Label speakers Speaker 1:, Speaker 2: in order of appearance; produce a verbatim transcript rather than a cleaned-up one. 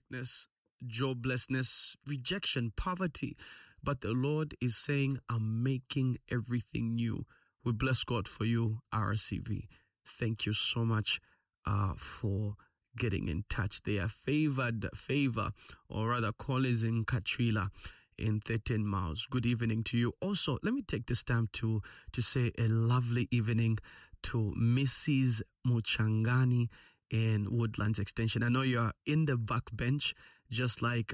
Speaker 1: sickness, joblessness, rejection, poverty. But the Lord is saying, I'm making everything new. We bless God for you, R C V. Thank you so much uh, for getting in touch. They are favored, favor, or rather Collins in Katrila in thirteen miles. Good evening to you. Also, let me take this time to, to say a lovely evening to Missus Muchangani in Woodlands Extension. I know you are in the back bench, just like